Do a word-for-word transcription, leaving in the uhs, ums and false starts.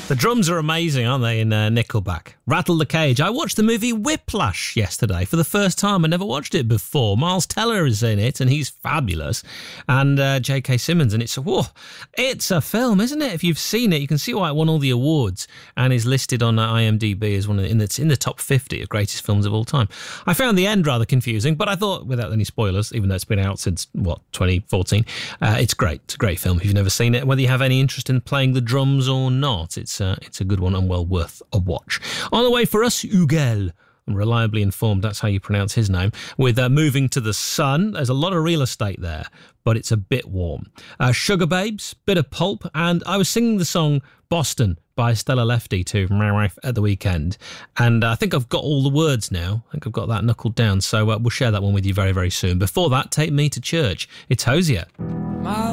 The drums are amazing, aren't they, in uh, Nickelback? Rattle the Cage. I watched the movie Whiplash yesterday for the first time. I never watched it before. Miles Teller is in it, and he's fabulous. And uh, J K. Simmons, and it's a, whoa, it's a film, isn't it? If you've seen it, you can see why it won all the awards and is listed on uh, IMDb as one of the, in the, in the top fifty of greatest films of all time. I found the end rather confusing, but I thought, without any spoilers, even though it's been out since, what, twenty fourteen, uh, it's great. It's a great film if you've never seen it, whether you have any interest in playing the drums or not. It's uh, it's a good one and well worth a watch. On the way for us, Ugel. I'm reliably informed that's how you pronounce his name. With uh, Moving to the Sun, there's a lot of real estate there, but it's a bit warm. Uh, Sugar Babes, bit of Pulp, and I was singing the song Boston by Stella Lefty to my wife at the weekend, and I think I've got all the words now. I think I've got that knuckled down, so uh, we'll share that one with you very, very soon. Before that, Take Me to Church. It's Hosier. My